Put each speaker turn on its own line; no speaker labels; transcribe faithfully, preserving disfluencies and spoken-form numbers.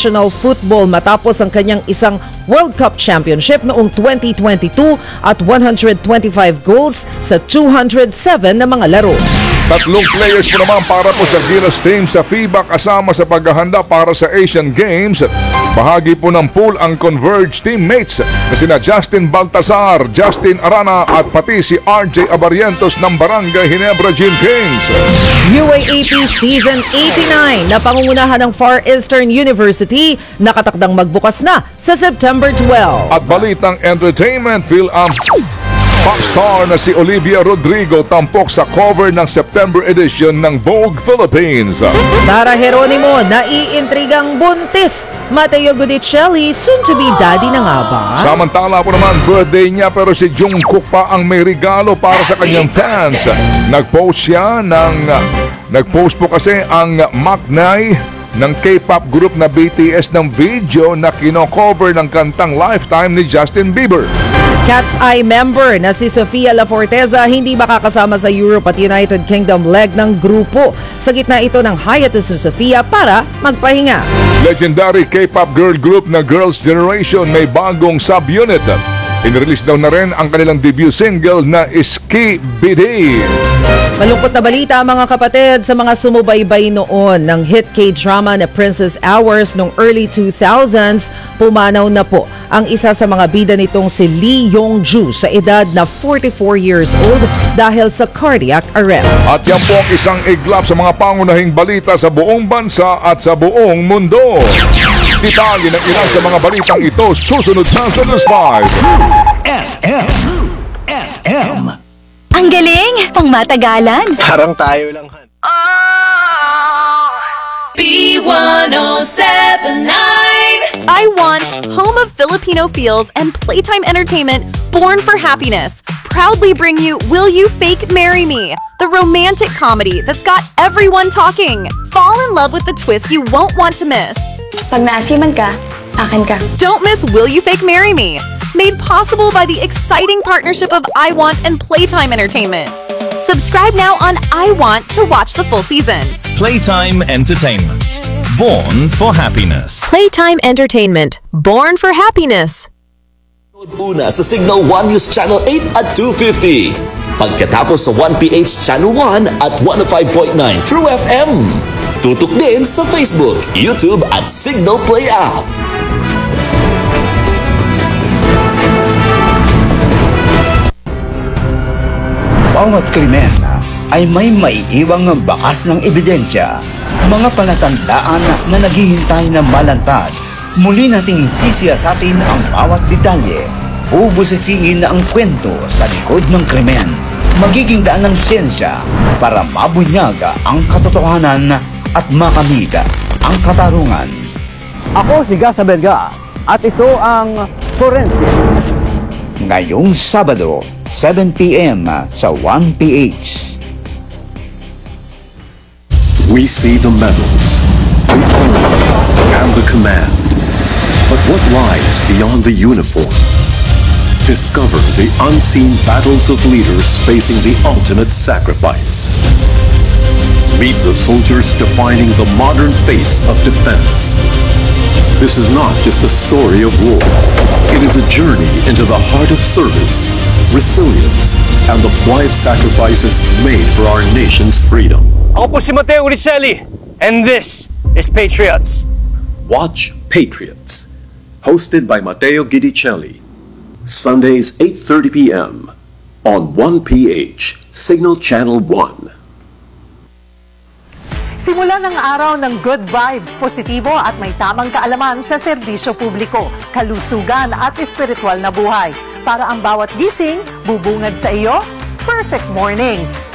professional football matapos ang kanyang isang World Cup Championship noong twenty twenty-two at one hundred twenty-five goals sa two hundred seven na mga laro.
Tatlong players po naman para po sa Gilas team sa FIBA kasama sa paghahanda para sa Asian Games. Bahagi po ng pool ang Converge teammates na sina Justin Baltazar, Justin Arana at pati si R J Abarientos ng Barangay Ginebra Gym Kings.
U A A P Season eighty-nine na pangungunahan ng Far Eastern University nakatakdang magbukas na sa September twelve.
At balitang entertainment, Phil Amp pop star na si Olivia Rodrigo tampok sa cover ng September edition ng Vogue Philippines.
Sara Geronimo, naiintrigang buntis. Matteo Gudicelli, soon to be daddy na nga ba?
Samantala po naman, birthday niya pero si Jungkook pa ang may regalo para sa kanyang fans. Nag-post siya ng... Nag-post po kasi ang Maknai ng K-pop group na B T S ng video na kino-cover ng kantang Lifetime ni Justin Bieber.
Cat's Eye member na si Sofia La Forteza hindi makakasama sa Europe at United Kingdom leg ng grupo. Sa gitna ito ng hiatus ni Sofia para magpahinga.
Legendary K-pop girl group na Girls' Generation may bagong subunit. Inrelease daw na rin ang kanilang debut single na Ski Bidi.
Malungkot na balita mga kapatid sa mga sumubaybay noon ng hit K-drama na Princess Hours noong early two thousands. Pumanaw na po ang isa sa mga bida nitong si Lee Yong-ju sa edad na forty-four years old dahil sa cardiac arrest.
At yan po ang isang iglap sa mga pangunahing balita sa buong bansa at sa buong mundo. Detalye ng ilan sa mga balitang ito susunod sa News five.
F M. F M.
Ang galing! Pang matagalan.
Parang tayo lang.
Oh, B one oh seven nine.
I want home of Filipino feels and playtime entertainment born for happiness. Proudly bring you Will You Fake Marry Me? The romantic comedy that's got everyone talking. Fall in love with the twist you won't want to miss.
Pag naasiman ka, akin ka.
Don't miss Will You Fake Marry Me? Made possible by the exciting partnership of I Want and Playtime Entertainment. Subscribe now on I Want to watch the full season.
Playtime Entertainment. Born for happiness.
Playtime Entertainment. Born for happiness.
Una sa Signal one News Channel eight at two fifty. Pagkatapos sa one P H Channel one at one oh five point nine True F M. Tutok din sa Facebook, YouTube at Signal Play app.
Bawat krimen ay may maiiwang bakas ng ebidensya, mga palatandaan na naghihintay na malantad. Muli nating sisiyasatin ang bawat detalye, bubusisiin ang kwento sa likod ng krimen. Magiging daan ng siyensya para mabunyag ang katotohanan at makamit ang katarungan.
Ako si Gas Abelgas at ito ang Forensics.
Ngayong Sabado, seven p m sa one P H.
We see the medals, the honor, and the command. But what lies beyond the uniform? Discover the unseen battles of leaders facing the ultimate sacrifice. Meet the soldiers defining the modern face of defense. This is not just a story of war. It is a journey into the heart of service, resilience, and the quiet sacrifices made for our nation's freedom.
Ako po si Matteo Gudicelli, and this is Patriots.
Watch Patriots, hosted by Matteo Gudicelli. Sundays eight thirty p m on one P H, Signal Channel one.
Simulan ng araw ng good vibes, positibo at may tamang kaalaman sa serbisyo publiko, kalusugan at espiritual na buhay. Para ang bawat gising, bubungad sa iyo, perfect mornings.